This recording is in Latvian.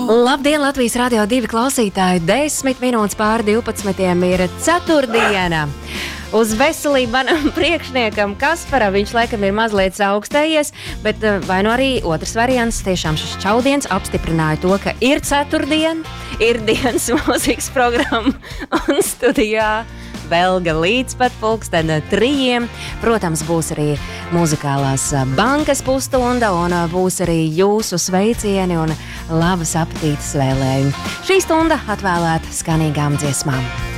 Labdien, Latvijas Radio 2 klausītāji! 10 minūtes pār 12 ir ceturtdiena. Uz veselību manam priekšniekam Kasparam, viņš laikam ir mazliet augstējies, bet vai nu arī otrs variants, tiešām šis čaudiens apstiprināja to, ka ir ceturtdiena, ir dienas mūzikas programma un studijā Velga līdz pat 3:00. Protams, būs arī muzikālās bankas pusstunda un būs arī jūsu sveicieni un labas apetītes vēlējumi. Šī stunda atvēlēta skanīgām dziesmām.